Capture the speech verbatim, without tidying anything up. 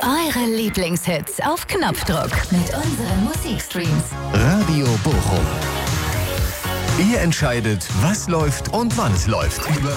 Eure Lieblingshits auf Knopfdruck mit unseren Musikstreams. Radio Bochum. Ihr entscheidet, was läuft und wann es läuft. Über